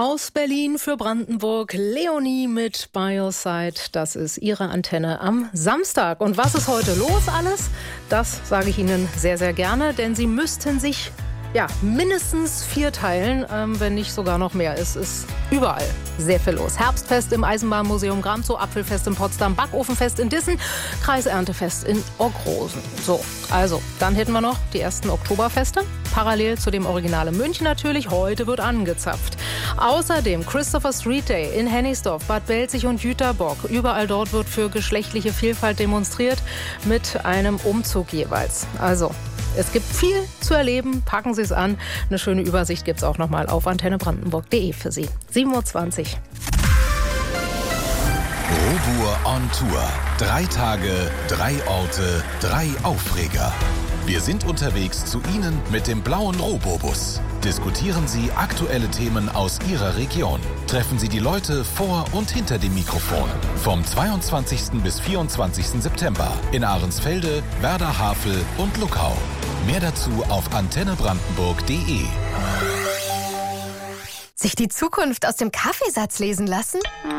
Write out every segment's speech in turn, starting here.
Aus Berlin für Brandenburg, Leonie mit By Your Side. Das ist ihre Antenne am Samstag. Und was ist heute los alles? Das sage ich Ihnen sehr, sehr gerne, denn Sie müssten sich mindestens 4 teilen, wenn nicht sogar noch mehr. Es ist überall sehr viel los. Herbstfest im Eisenbahnmuseum Gramzow, Apfelfest in Potsdam, Backofenfest in Dissen, Kreiserntefest in Ockrosen. So, also, dann hätten wir noch die ersten Oktoberfeste. Parallel zu dem Original in München natürlich. Heute wird angezapft. Außerdem Christopher Street Day in Hennigsdorf, Bad Belzig und Jüterbock. Überall dort wird für geschlechtliche Vielfalt demonstriert, mit einem Umzug jeweils. Also, es gibt viel zu erleben. Packen Sie es an. Eine schöne Übersicht gibt es auch nochmal auf antennebrandenburg.de für Sie. 7:20 Uhr. Ruhr on Tour. 3 Tage, 3 Orte, 3 Aufreger. Wir sind unterwegs zu Ihnen mit dem blauen Robobus. Diskutieren Sie aktuelle Themen aus Ihrer Region. Treffen Sie die Leute vor und hinter dem Mikrofon. Vom 22. bis 24. September in Ahrensfelde, Werder-Havel und Luckau. Mehr dazu auf antennebrandenburg.de. Sich die Zukunft aus dem Kaffeesatz lesen lassen?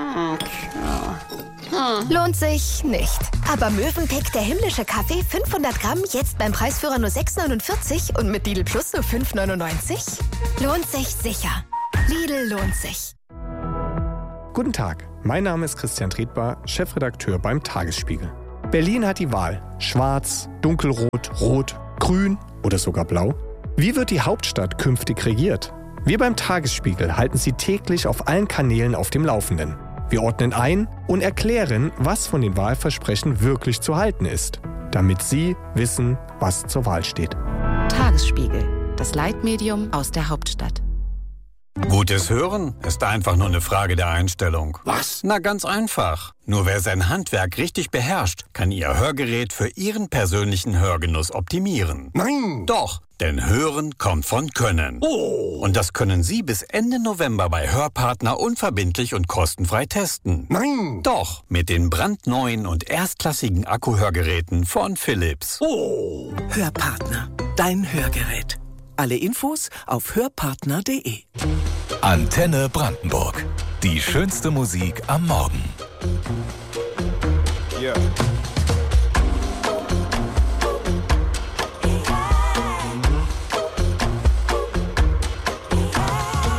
Lohnt sich nicht. Aber Mövenpick, der himmlische Kaffee, 500 Gramm, jetzt beim Preisführer nur 6,49 und mit Lidl Plus nur 5,99? Lohnt sich sicher. Lidl lohnt sich. Guten Tag, mein Name ist Christian Tretbar, Chefredakteur beim Tagesspiegel. Berlin hat die Wahl. Schwarz, dunkelrot, rot, grün oder sogar blau. Wie wird die Hauptstadt künftig regiert? Wir beim Tagesspiegel halten Sie täglich auf allen Kanälen auf dem Laufenden. Wir ordnen ein und erklären, was von den Wahlversprechen wirklich zu halten ist, damit Sie wissen, was zur Wahl steht. Tagesspiegel, das Leitmedium aus der Hauptstadt. Gutes Hören ist einfach nur eine Frage der Einstellung. Was? Na, ganz einfach. Nur wer sein Handwerk richtig beherrscht, kann Ihr Hörgerät für Ihren persönlichen Hörgenuss optimieren. Nein! Doch, denn Hören kommt von Können. Oh! Und das können Sie bis Ende November bei Hörpartner unverbindlich und kostenfrei testen. Nein! Doch, mit den brandneuen und erstklassigen Akkuhörgeräten von Philips. Oh! Hörpartner, dein Hörgerät. Alle Infos auf hörpartner.de. Antenne Brandenburg. Die schönste Musik am Morgen. Yeah.